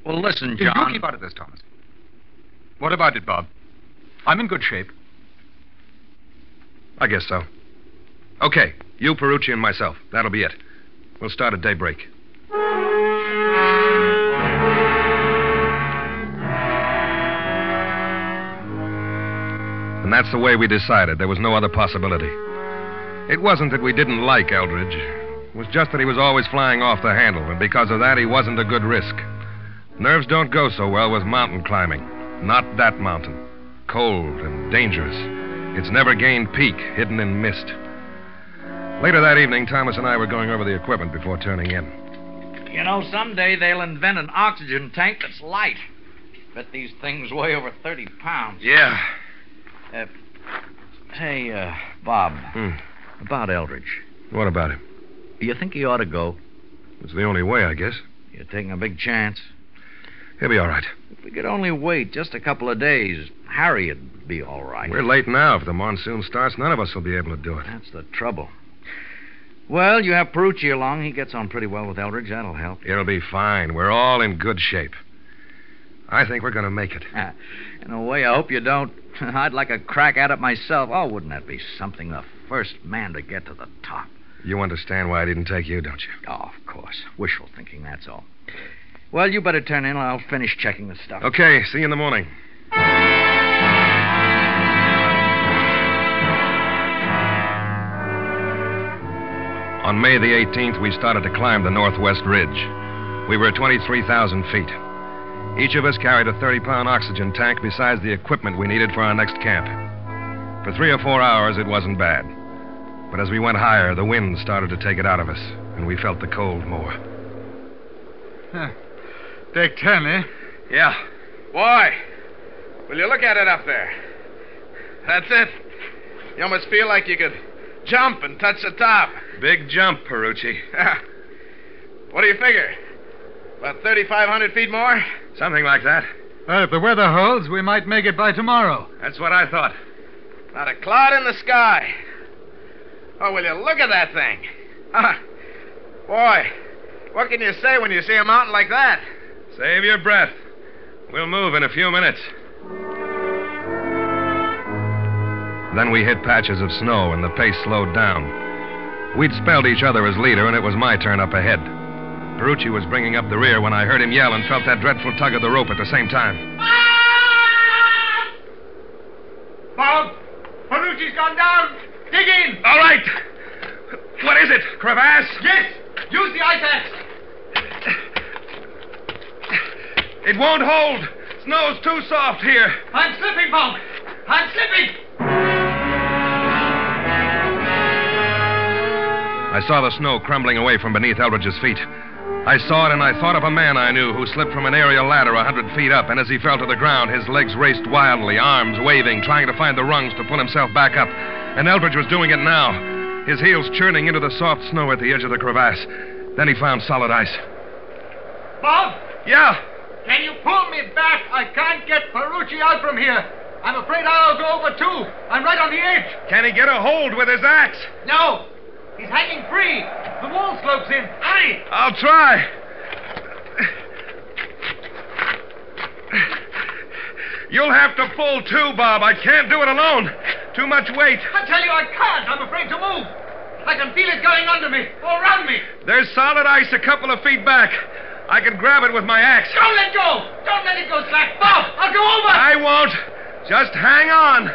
Well, listen, John. You keep out of this, Thomas. What about it, Bob? I'm in good shape. I guess so. Okay, you, Perucci, and myself. That'll be it. We'll start at daybreak. And that's the way we decided. There was no other possibility. It wasn't that we didn't like Eldridge. It was just that he was always flying off the handle, and because of that, he wasn't a good risk. Nerves don't go so well with mountain climbing. Not that mountain. Cold and dangerous. Its never-gained peak, hidden in mist. Later that evening, Thomas and I were going over the equipment before turning in. You know, someday they'll invent an oxygen tank that's light. Bet these things weigh over 30 pounds. Yeah. Hey, Bob. About Eldridge. What about him? You think he ought to go? It's the only way, I guess. You're taking a big chance. He'll be all right. If we could only wait just a couple of days, Harry'd be all right. We're late now. If the monsoon starts, none of us will be able to do it. That's the trouble. Well, you have Perucci along. He gets on pretty well with Eldridge. That'll help. It'll be fine. We're all in good shape. I think we're going to make it. In a way, I hope you don't. I'd like a crack at it myself. Oh, wouldn't that be something? The first man to get to the top. You understand why I didn't take you, don't you? Oh, of course. Wishful thinking, that's all. Well, you better turn in. I'll finish checking the stuff. Okay, see you in the morning. On May the 18th, we started to climb the Northwest Ridge. We were at 23,000 feet. Each of us carried a 30-pound oxygen tank besides the equipment we needed for our next camp. For 3 or 4 hours, it wasn't bad. But as we went higher, the wind started to take it out of us, and we felt the cold more. Take 10, eh? Yeah. Boy, will you look at it up there? That's it. You almost feel like you could jump and touch the top. Big jump, Perucci. What do you figure? About 3,500 feet more? Something like that. Well, if the weather holds, we might make it by tomorrow. That's what I thought. Not a cloud in the sky. Oh, will you look at that thing? Boy, what can you say when you see a mountain like that? Save your breath. We'll move in a few minutes. Then we hit patches of snow, and the pace slowed down. We'd spelled each other as leader, and it was my turn up ahead. Perucci was bringing up the rear when I heard him yell and felt that dreadful tug of the rope at the same time. Bob, Perucci's gone down. Dig in. All right. What is it? Crevasse? Yes. Use the ice axe. It won't hold. Snow's too soft here. I'm slipping, Bob. I'm slipping. I saw the snow crumbling away from beneath Eldridge's feet. I saw it, and I thought of a man I knew who slipped from an aerial ladder 100 feet up, and as he fell to the ground, his legs raced wildly, arms waving, trying to find the rungs to pull himself back up. And Eldridge was doing it now, his heels churning into the soft snow at the edge of the crevasse. Then he found solid ice. Bob? Yeah? Can you pull me back? I can't get Perucci out from here. I'm afraid I'll go over, too. I'm right on the edge. Can he get a hold with his axe? No. He's hanging free. The wall slopes in. Hurry! I'll try. You'll have to pull, too, Bob. I can't do it alone. Too much weight. I tell you I can't. I'm afraid to move. I can feel it going under me, all around me. There's solid ice a couple of feet back. I can grab it with my axe. Don't let go. Don't let it go slack. Bob, I'll go over. I won't. Just hang on.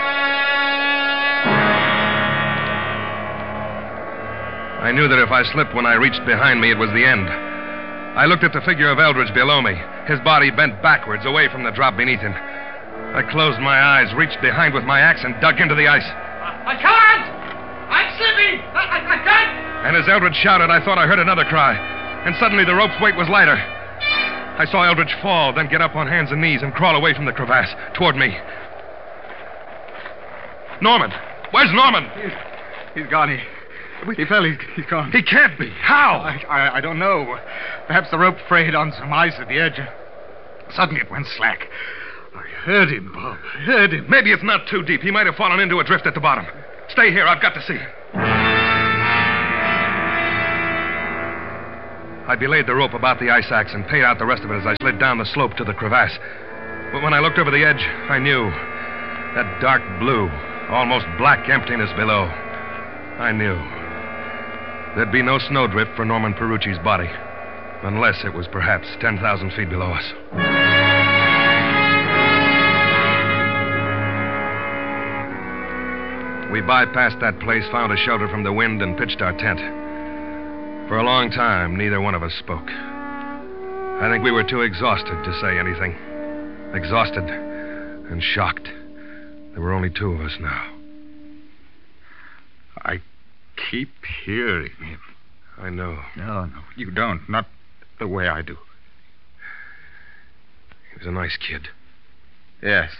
I knew that if I slipped when I reached behind me, it was the end. I looked at the figure of Eldridge below me, his body bent backwards away from the drop beneath him. I closed my eyes, reached behind with my axe, and dug into the ice. I can't! I'm slipping! I can't! And as Eldridge shouted, I thought I heard another cry. And suddenly the rope's weight was lighter. I saw Eldridge fall, then get up on hands and knees and crawl away from the crevasse, toward me. Norman! Where's Norman? He's gone. He fell. He's gone. He can't be. How? I don't know. Perhaps the rope frayed on some ice at the edge. Suddenly it went slack. I heard him, Bob. I heard him. Maybe it's not too deep. He might have fallen into a drift at the bottom. Stay here. I've got to see. I belayed the rope about the ice axe and paid out the rest of it as I slid down the slope to the crevasse. But when I looked over the edge, I knew. That dark blue, almost black emptiness below. I knew. There'd be no snowdrift for Norman Perucci's body, unless it was perhaps 10,000 feet below us. We bypassed that place, found a shelter from the wind, and pitched our tent. For a long time, neither one of us spoke. I think we were too exhausted to say anything. Exhausted and shocked. There were only two of us now. I keep hearing him. I know. No, you don't. Not the way I do. He was a nice kid. Yes.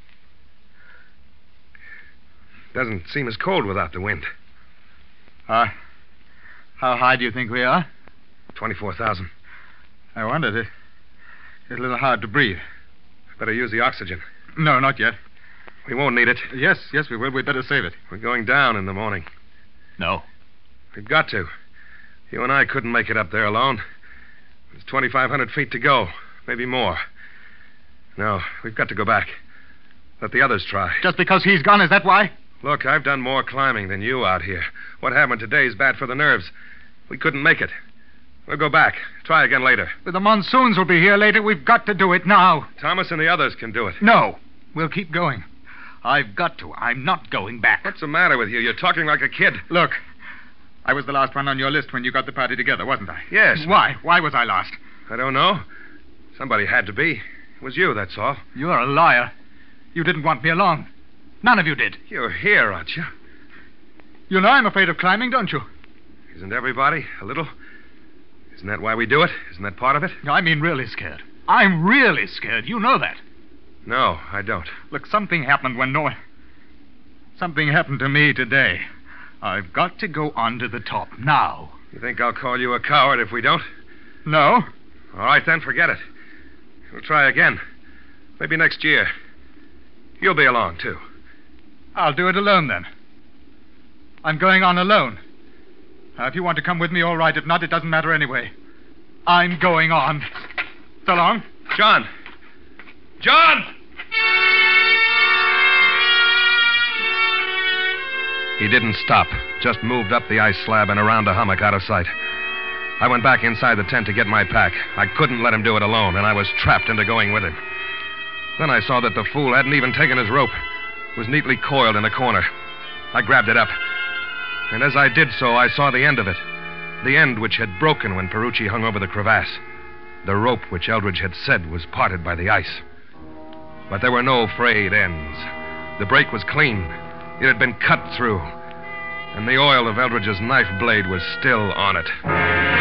Doesn't seem as cold without the wind. How high do you think we are? 24,000. I wondered. It's a little hard to breathe. Better use the oxygen. No, not yet. We won't need it. Yes, we will. We'd better save it. We're going down in the morning. No. We've got to. You and I couldn't make it up there alone. There's 2,500 feet to go. Maybe more. No, we've got to go back. Let the others try. Just because he's gone, is that why? Look, I've done more climbing than you out here. What happened today is bad for the nerves. We couldn't make it. We'll go back. Try again later. But the monsoons will be here later. We've got to do it now. Thomas and the others can do it. No. We'll keep going. I've got to. I'm not going back. What's the matter with you? You're talking like a kid. Look, I was the last one on your list when you got the party together, wasn't I? Yes. Why? Why was I last? I don't know. Somebody had to be. It was you, that's all. You're a liar. You didn't want me along. None of you did. You're here, aren't you? You know I'm afraid of climbing, don't you? Isn't everybody a little? Isn't that why we do it? Isn't that part of it? I mean really scared. I'm really scared. You know that. No, I don't. Look, something happened when Something happened to me today. I've got to go on to the top now. You think I'll call you a coward if we don't? No. All right, then, forget it. We'll try again. Maybe next year. You'll be along, too. I'll do it alone, then. I'm going on alone. If you want to come with me, all right. If not, it doesn't matter anyway. I'm going on. So long. John! John! He didn't stop, just moved up the ice slab and around a hummock out of sight. I went back inside the tent to get my pack. I couldn't let him do it alone, and I was trapped into going with him. Then I saw that the fool hadn't even taken his rope. It was neatly coiled in a corner. I grabbed it up. And as I did so, I saw the end of it. The end which had broken when Perucci hung over the crevasse. The rope which Eldridge had said was parted by the ice. But there were no frayed ends. The break was clean. It had been cut through. And the oil of Eldridge's knife blade was still on it.